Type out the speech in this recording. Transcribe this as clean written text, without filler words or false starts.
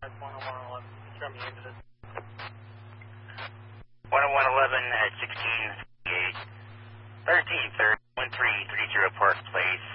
That's 10111. Show me into this. 10111 at 16, 1330 Park Place.